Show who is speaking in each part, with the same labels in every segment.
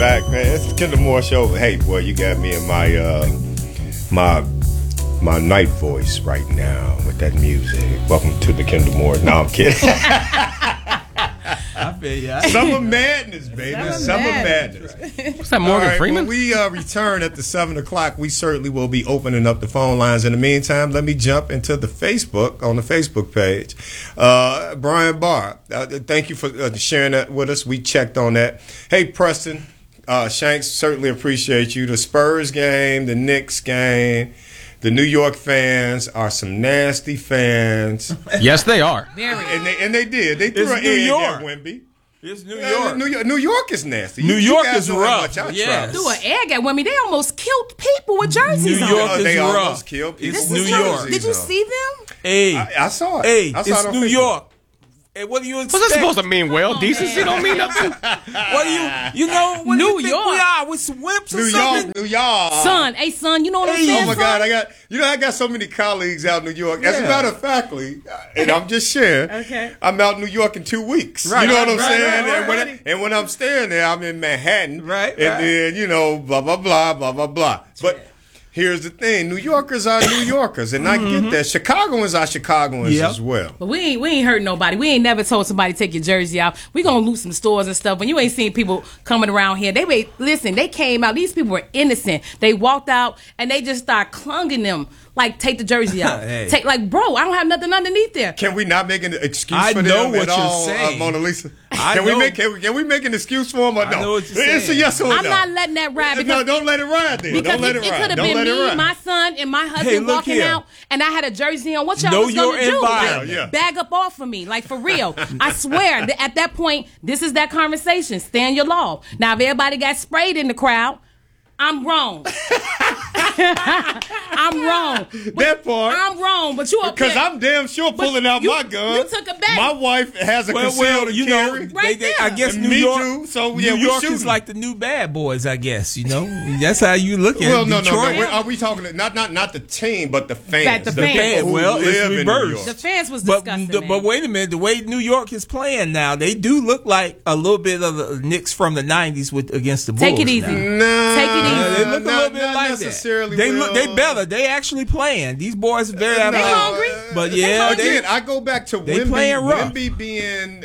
Speaker 1: back, man. It's the Kendall Moore Show. Hey, boy, you got me in my night voice right now with that music. Welcome to the Kendall Moore. No, I'm kidding.
Speaker 2: I feel you.
Speaker 1: Summer madness, baby. Summer madness.
Speaker 3: What's that, Morgan Freeman?
Speaker 1: When we return at the 7 o'clock, we certainly will be opening up the phone lines. In the meantime, let me jump into the Facebook, on the Facebook page. Brian Barr, thank you for sharing that with us. We checked on that. Hey, Preston, Shanks, certainly appreciate you. The Spurs game, the Knicks game. The New York fans are some nasty fans.
Speaker 3: Yes, they are.
Speaker 1: And they did. They threw an egg at Wemby.
Speaker 2: It's New York.
Speaker 1: New York is nasty.
Speaker 2: New York is rough.
Speaker 4: Yes. Threw an egg at Wemby. They almost killed people with jerseys on.
Speaker 2: New York is
Speaker 1: they
Speaker 2: rough.
Speaker 1: Almost killed people.
Speaker 2: It's New York.
Speaker 4: Did you see them?
Speaker 2: Hey,
Speaker 1: I saw it.
Speaker 2: Hey,
Speaker 1: I saw
Speaker 2: it's
Speaker 1: it on
Speaker 2: New
Speaker 1: Facebook.
Speaker 2: York. Hey, what do you expect?
Speaker 3: What's that supposed to mean? Well, decency don't mean nothing.
Speaker 2: What do you know? What
Speaker 4: New
Speaker 2: do you think
Speaker 4: York.
Speaker 2: we are with some whips or something?
Speaker 1: New York.
Speaker 4: Son, you know what I'm saying?
Speaker 1: Oh my God, I got so many colleagues out in New York. As a matter of factly, and I'm just sharing.
Speaker 4: Okay.
Speaker 1: I'm out in New York in 2 weeks.
Speaker 2: Right,
Speaker 1: you know what I'm
Speaker 2: right,
Speaker 1: saying?
Speaker 2: right.
Speaker 1: And when I'm staying there, I'm in Manhattan.
Speaker 2: Right.
Speaker 1: And then blah blah blah blah blah blah. But here's the thing: New Yorkers are New Yorkers, and I get that. Chicagoans are Chicagoans as well.
Speaker 4: But we ain't hurt nobody. We ain't never told somebody to take your jersey out. We gonna loot some stores and stuff. When you ain't seen people coming around here, they came out. These people were innocent. They walked out and they just start clunging them. Like, take the jersey out.
Speaker 2: Hey.
Speaker 4: Bro, I don't have nothing underneath there.
Speaker 1: Can we not make an excuse
Speaker 2: I
Speaker 1: for
Speaker 2: know
Speaker 1: them
Speaker 2: what
Speaker 1: at
Speaker 2: you're
Speaker 1: all,
Speaker 2: saying.
Speaker 1: Mona Lisa?
Speaker 2: I
Speaker 1: Can
Speaker 2: know.
Speaker 1: we make an excuse for them or no?
Speaker 2: I know what you're
Speaker 1: It's a
Speaker 2: saying.
Speaker 1: yes or a no.
Speaker 4: I'm not letting that ride.
Speaker 1: No,
Speaker 4: Because
Speaker 1: don't let it ride then.
Speaker 4: Because
Speaker 1: Don't let it
Speaker 4: it
Speaker 1: ride.
Speaker 4: could have
Speaker 1: Don't
Speaker 4: been
Speaker 1: let it
Speaker 4: me,
Speaker 1: ride.
Speaker 4: my son, and my
Speaker 2: Hey,
Speaker 4: husband
Speaker 2: look
Speaker 4: walking
Speaker 2: here.
Speaker 4: out, and I had a jersey on. What y'all
Speaker 2: Know
Speaker 4: was going to
Speaker 2: your
Speaker 4: do?
Speaker 2: environment.
Speaker 1: Yeah.
Speaker 4: Bag up off of me. Like, for real. I swear, at that point, this is that conversation. Stand your law. Now, if everybody got sprayed in the crowd, I'm wrong. I'm wrong.
Speaker 1: That part.
Speaker 4: I'm wrong, but you up
Speaker 1: Because
Speaker 4: there.
Speaker 1: I'm damn sure pulling out my gun.
Speaker 4: You took it back.
Speaker 1: My wife has a
Speaker 2: Well,
Speaker 1: concealed
Speaker 2: you know,
Speaker 1: carry.
Speaker 4: Right there.
Speaker 2: I guess
Speaker 1: And
Speaker 2: New
Speaker 1: me
Speaker 2: York.
Speaker 1: too. So,
Speaker 2: New
Speaker 1: yeah, we
Speaker 2: York
Speaker 1: shooting.
Speaker 2: is like the new bad boys, I guess. You know, that's how you look at
Speaker 1: Well,
Speaker 2: Detroit.
Speaker 1: no. Are we talking not the team, but the fans?
Speaker 4: The fans.
Speaker 1: people who
Speaker 2: Well, it's
Speaker 1: live in New
Speaker 2: reversed.
Speaker 1: York.
Speaker 4: The fans was
Speaker 2: But,
Speaker 4: disgusting,
Speaker 2: but wait a minute, the way New York is playing now, they do look like a little bit of the Knicks from the '90s against the Bulls.
Speaker 4: Take it easy.
Speaker 2: now.
Speaker 1: Nah,
Speaker 4: Take it easy.
Speaker 2: They look a little bit
Speaker 1: not
Speaker 2: like
Speaker 1: necessarily.
Speaker 2: that. They better. They actually playing. These boys are very athletic.
Speaker 4: hungry.
Speaker 2: But yeah,
Speaker 1: Again, I go back to
Speaker 2: they
Speaker 1: Wemby.
Speaker 2: playing rough.
Speaker 1: Wemby being,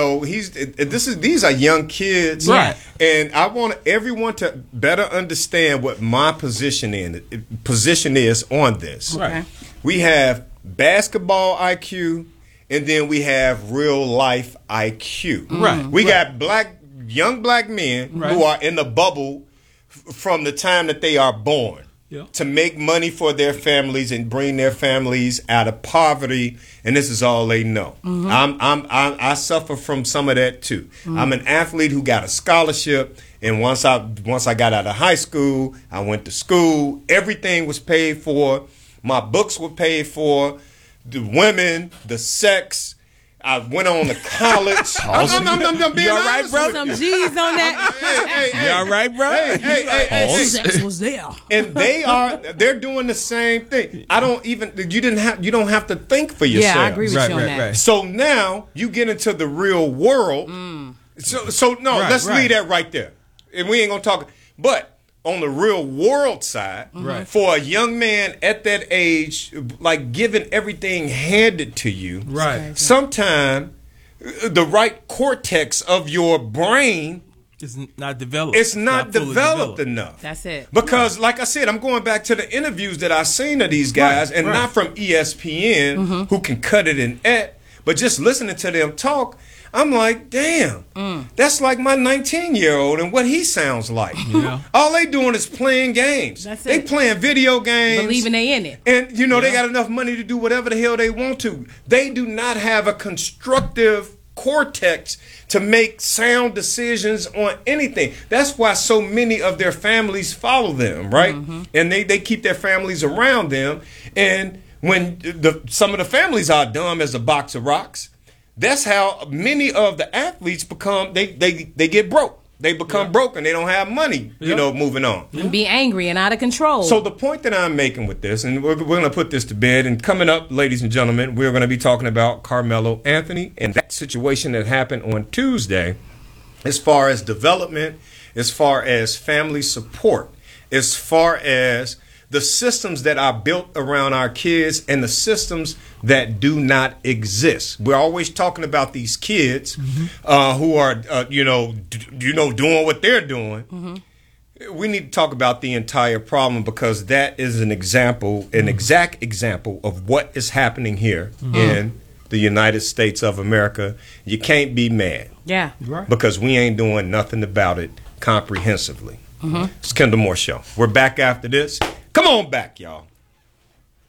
Speaker 1: these are young kids,
Speaker 2: Right.
Speaker 1: And I want everyone to better understand what my position is on this.
Speaker 2: Right.
Speaker 4: Okay.
Speaker 1: We have basketball IQ, and then we have real life IQ.
Speaker 2: Right.
Speaker 1: We got young black men
Speaker 2: Right.
Speaker 1: who are in the bubble from the time that they are born.
Speaker 2: Yeah.
Speaker 1: To make money for their families and bring their families out of poverty, and this is all they know. I suffer from some of that too. I'm an athlete who got a scholarship, and once I got out of high school, I went to school. Everything was paid for. My books were paid for. The women, the sex. I went on to college. I'm being
Speaker 2: You all right,
Speaker 1: honest
Speaker 2: brother?
Speaker 1: with
Speaker 4: Some
Speaker 1: you.
Speaker 4: G's on that.
Speaker 1: Hey,
Speaker 2: You all right, bro?
Speaker 1: Hey.
Speaker 4: Sex was there.
Speaker 1: And they're doing the same thing. You don't have to think for yourself.
Speaker 4: Yeah, I agree with
Speaker 2: Right,
Speaker 4: you on
Speaker 2: right,
Speaker 4: that.
Speaker 2: right.
Speaker 1: So now you get into the real world. So let's
Speaker 2: right.
Speaker 1: leave that right there. And we ain't gonna talk. But on the real world side,
Speaker 2: Right.
Speaker 1: for a young man at that age, like given everything handed to you,
Speaker 2: Right.
Speaker 1: sometime the right cortex of your brain,
Speaker 2: It's not developed.
Speaker 1: it's not
Speaker 2: fully
Speaker 1: developed enough.
Speaker 4: That's it.
Speaker 1: Because, like I said, I'm going back to the interviews that I've seen of these guys, and not from ESPN, who can cut it in but just listening to them talk, I'm like, damn, that's like my 19-year-old and what he sounds like.
Speaker 2: Yeah.
Speaker 1: All they doing is playing games.
Speaker 4: That's
Speaker 1: they
Speaker 4: it.
Speaker 1: playing video games.
Speaker 4: Believing they in it.
Speaker 1: And, they got enough money to do whatever the hell they want to. They do not have a constructive cortex to make sound decisions on anything. That's why so many of their families follow them, right? And they keep their families around them. And when some of the families are dumb as a box of rocks, that's how many of the athletes become, they get broke. They become broke and they don't have money, moving on.
Speaker 4: And be angry and out of control.
Speaker 1: So the point that I'm making with this, and we're going to put this to bed, and coming up, ladies and gentlemen, we're going to be talking about Carmelo Anthony and that situation that happened on Tuesday as far as development as far as family support, as far as the systems that are built around our kids and the systems that do not exist. We're always talking about these kids who are, doing what they're doing. We need to talk about the entire problem, because that is an exact example of what is happening here in the United States of America. You can't be mad.
Speaker 4: Yeah.
Speaker 2: Right.
Speaker 1: Because we ain't doing nothing about it comprehensively. It's Kendall Moore Show. We're back after this. Come on back, y'all.